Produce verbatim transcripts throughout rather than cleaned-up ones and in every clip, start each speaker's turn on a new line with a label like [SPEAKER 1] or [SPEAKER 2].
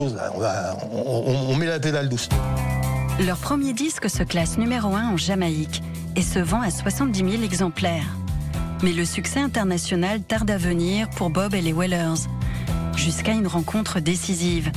[SPEAKER 1] On, va, on, on met la pédale douce.
[SPEAKER 2] Leur premier disque se classe numéro un en Jamaïque et se vend à soixante-dix mille exemplaires. Mais le succès international tarde à venir pour Bob et les Wailers, jusqu'à une rencontre décisive.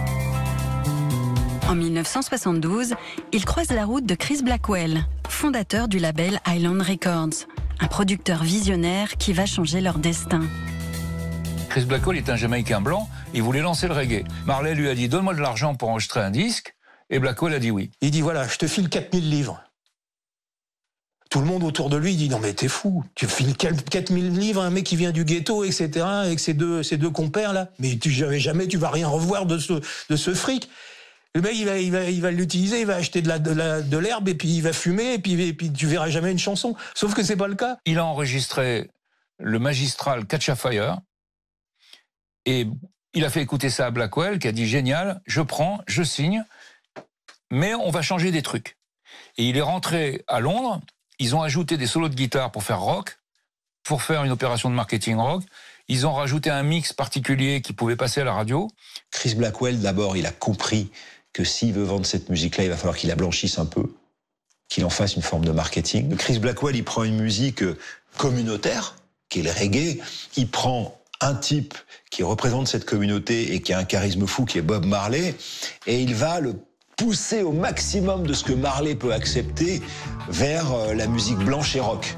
[SPEAKER 2] En mille neuf cent soixante-douze, ils croisent la route de Chris Blackwell, fondateur du label Island Records, un producteur visionnaire qui va changer leur destin.
[SPEAKER 3] Chris Blackwell est un Jamaïcain blanc, il voulait lancer le reggae. Marley lui a dit « Donne-moi de l'argent pour enregistrer un disque », et Blackwell a dit oui.
[SPEAKER 1] Il dit « Voilà, je te file quatre mille livres ». Tout le monde autour de lui dit « Non mais t'es fou, tu files quatre mille livres à un mec qui vient du ghetto, et cetera, avec ses deux, ses deux compères là, mais tu, jamais, jamais tu vas rien revoir de ce, de ce fric ». Le mec, il va, il va, il va l'utiliser, il va acheter de la, de la, de l'herbe, et puis il va fumer, et puis, et puis tu verras jamais une chanson. Sauf que c'est pas le cas.
[SPEAKER 3] Il a enregistré le magistral Catch a Fire, et il a fait écouter ça à Blackwell, qui a dit « Génial, je prends, je signe, mais on va changer des trucs ». Et il est rentré à Londres, ils ont ajouté des solos de guitare pour faire rock, pour faire une opération de marketing rock. Ils ont rajouté un mix particulier qui pouvait passer à la radio.
[SPEAKER 4] Chris Blackwell, d'abord, il a compris que s'il veut vendre cette musique-là, il va falloir qu'il la blanchisse un peu, qu'il en fasse une forme de marketing. Chris Blackwell, il prend une musique communautaire, qui est le reggae. Il prend un type qui représente cette communauté et qui a un charisme fou, qui est Bob Marley, et il va le pousser au maximum de ce que Marley peut accepter vers la musique blanche et rock.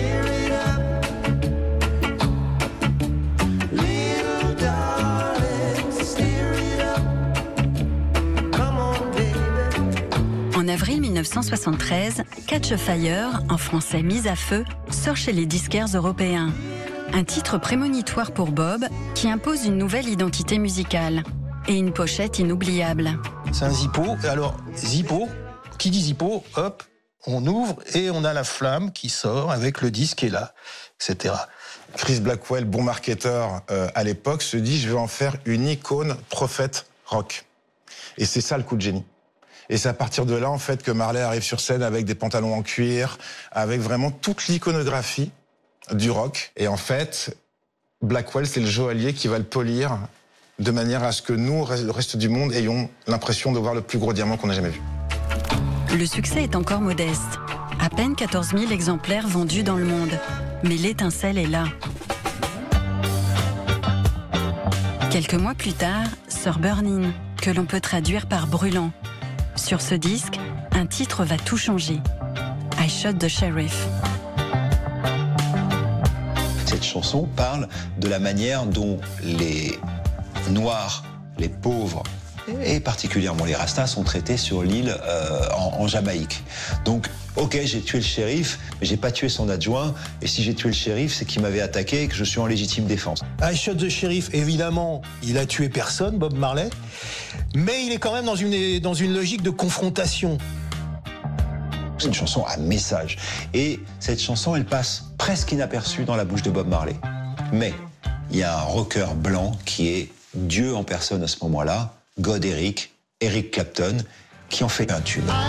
[SPEAKER 2] En avril mille neuf cent soixante-treize, Catch a Fire, en français Mise à feu, sort chez les disquaires européens. Un titre prémonitoire pour Bob qui impose une nouvelle identité musicale et une pochette inoubliable.
[SPEAKER 1] C'est un Zippo. Alors, Zippo, qui dit Zippo, hop, on ouvre et on a la flamme qui sort avec le disque qui est là, et cetera.
[SPEAKER 5] Chris Blackwell, bon marketeur euh, à l'époque, se dit « Je vais en faire une icône prophète rock ». Et c'est ça le coup de génie. Et c'est à partir de là, en fait, que Marley arrive sur scène avec des pantalons en cuir, avec vraiment toute l'iconographie du rock. Et en fait, Blackwell, c'est le joaillier qui va le polir de manière à ce que nous, le reste du monde, ayons l'impression de voir le plus gros diamant qu'on a jamais vu.
[SPEAKER 2] Le succès est encore modeste. À peine quatorze mille exemplaires vendus dans le monde. Mais l'étincelle est là. Quelques mois plus tard, sort Burning, que l'on peut traduire par brûlant. Sur ce disque, un titre va tout changer. I Shot the Sheriff.
[SPEAKER 4] Cette chanson parle de la manière dont les Noirs, les pauvres, et particulièrement les Rastas sont traités sur l'île euh, en, en Jamaïque. Donc, ok, j'ai tué le shérif, mais j'ai pas tué son adjoint, et si j'ai tué le shérif, c'est qu'il m'avait attaqué et que je suis en légitime défense.
[SPEAKER 1] I Shot the Sheriff, évidemment, il a tué personne, Bob Marley, mais il est quand même dans une, dans une logique de confrontation.
[SPEAKER 4] C'est une chanson à message, et cette chanson, elle passe presque inaperçue dans la bouche de Bob Marley. Mais il y a un rocker blanc qui est Dieu en personne à ce moment-là, God Eric, Eric Clapton, qui en fait un tube.